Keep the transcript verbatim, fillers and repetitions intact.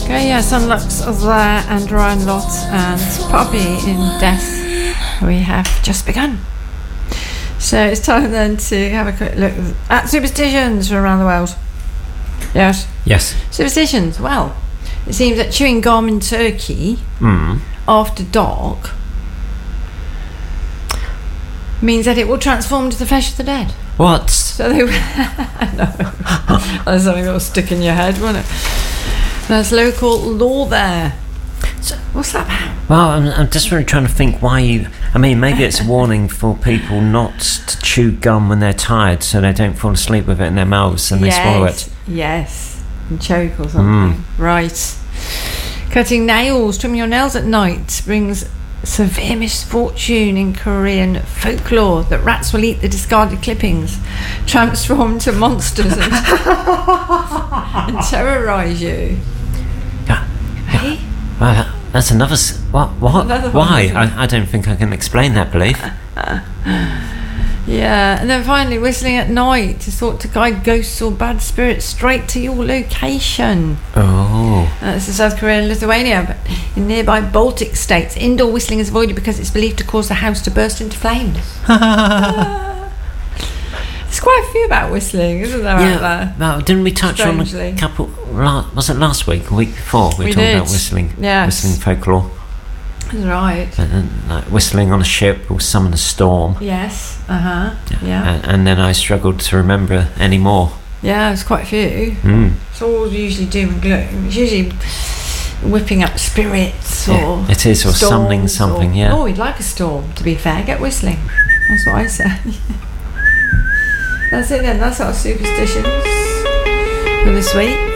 Okay, yeah, Sunlux there and Ryan Lott and Poppy in Death. We have just begun. So it's time then to have a quick look at superstitions from around the world. Yes? Yes. Superstitions. Well, it seems that chewing gum in Turkey Mm. after dark means that it will transform into the flesh of the dead. What? So they... no. That's something that will stick in your head, won't it? There's local law there. So, what's that about? Well, I'm, I'm just really trying to think why you... I mean, maybe it's a warning for people not to chew gum when they're tired so they don't fall asleep with it in their mouths and yes, they swallow it. Yes, and choke or something. Mm. Right. Cutting nails, trimming your nails at night brings severe misfortune in Korean folklore that rats will eat the discarded clippings, transform into monsters and, and terrorise you. Yeah. Hey? Well, that's another... S- what? What? Another Why? I, I don't think I can explain that belief. Yeah, and then finally, whistling at night is thought to guide ghosts or bad spirits straight to your location. Oh. That's in South Korea and Lithuania, but in nearby Baltic states, indoor whistling is avoided because it's believed to cause the house to burst into flames. There's quite a few about whistling, isn't there, yeah, out there? Well, didn't we touch Strangely. on a couple... La- was it last week, a week before? We, we were talking did. about whistling, yes. whistling folklore. That's right. And, and like, whistling on a ship will summon a storm. Yes, uh-huh, yeah. yeah. And, and then I struggled to remember any more. Yeah, there's quite a few. Mm. It's all usually doom and gloom. It's usually whipping up spirits or yeah, it is, or summoning something, or, yeah. Oh, we'd like a storm, to be fair. Get whistling. That's what I say. That's it then. That's our superstitions for this week.